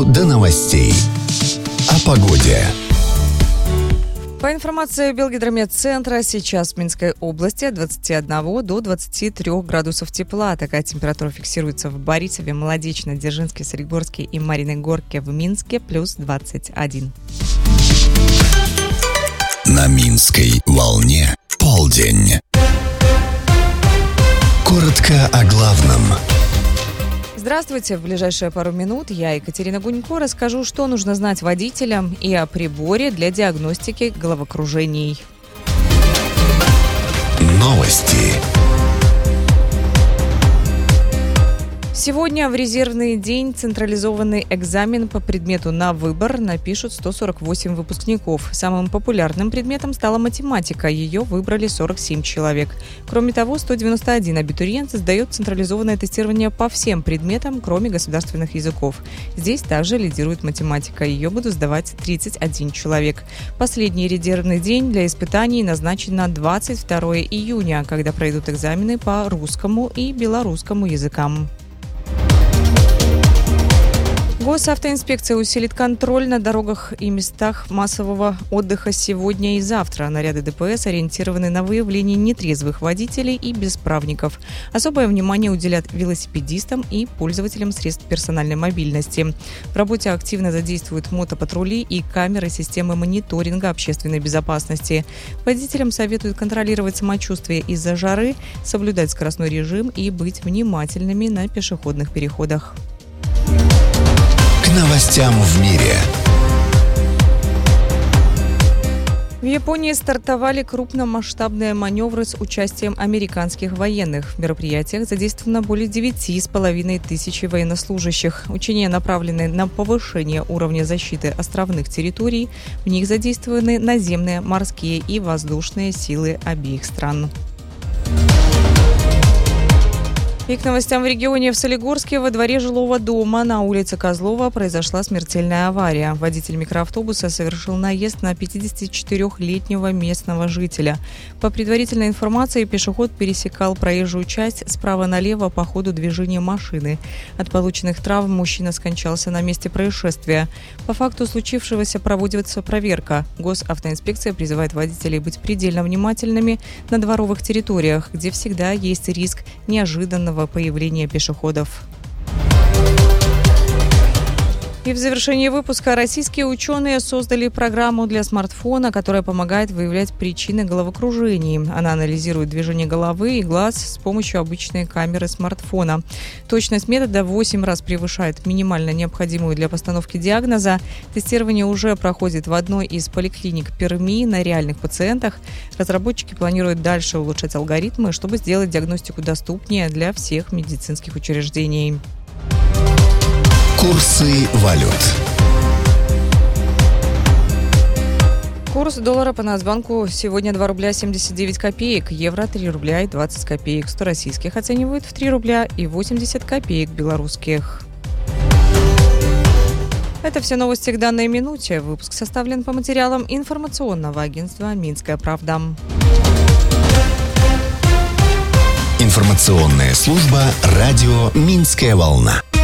До новостей. О погоде. По информации Белгидромедцентра, сейчас в Минской области от 21 до 23 градусов тепла. Такая температура фиксируется в Борисове, Молодечно, Дзержинске, Солигорске и Мариной Горке. В Минске плюс 21. На Минской волне полдень. Коротко о главном. Здравствуйте! В ближайшие пару минут я, Екатерина Гунько, расскажу, что нужно знать водителям и о приборе для диагностики головокружений. Новости. Сегодня в резервный день централизованный экзамен по предмету на выбор напишут 148 выпускников. Самым популярным предметом стала математика. Ее выбрали 47 человек. Кроме того, 191 абитуриент сдает централизованное тестирование по всем предметам, кроме государственных языков. Здесь также лидирует математика. Ее будут сдавать 31 человек. Последний резервный день для испытаний назначен на 22 июня, когда пройдут экзамены по русскому и белорусскому языкам. Госавтоинспекция усилит контроль на дорогах и местах массового отдыха сегодня и завтра. Наряды ДПС ориентированы на выявление нетрезвых водителей и бесправников. Особое внимание уделят велосипедистам и пользователям средств персональной мобильности. В работе активно задействуют мотопатрули и камеры системы мониторинга общественной безопасности. Водителям советуют контролировать самочувствие из-за жары, соблюдать скоростной режим и быть внимательными на пешеходных переходах. К новостям в мире. В Японии стартовали крупномасштабные маневры с участием американских военных. В мероприятиях задействовано более 9,5 тысяч военнослужащих. Учения направлены на повышение уровня защиты островных территорий. В них задействованы наземные, морские и воздушные силы обеих стран. И к новостям в регионе. В Солигорске во дворе жилого дома на улице Козлова произошла смертельная авария. Водитель микроавтобуса совершил наезд на 54-летнего местного жителя. По предварительной информации, пешеход пересекал проезжую часть справа налево по ходу движения машины. От полученных травм мужчина скончался на месте происшествия. По факту случившегося проводится проверка. Госавтоинспекция призывает водителей быть предельно внимательными на дворовых территориях, где всегда есть риск неожиданного появления пешеходов. И в завершении выпуска российские ученые создали программу для смартфона, которая помогает выявлять причины головокружений. Она анализирует движение головы и глаз с помощью обычной камеры смартфона. Точность метода в 8 раз превышает минимально необходимую для постановки диагноза. Тестирование уже проходит в одной из поликлиник Перми на реальных пациентах. Разработчики планируют дальше улучшать алгоритмы, чтобы сделать диагностику доступнее для всех медицинских учреждений. Курсы валют. Курс доллара по Нацбанку сегодня 2 рубля 79 копеек, евро 3 рубля и 20 копеек, 100 российских оценивают в 3 рубля и 80 копеек белорусских. Это все новости к данной минуте. Выпуск составлен по материалам информационного агентства «Минская правда». Информационная служба радио «Минская волна».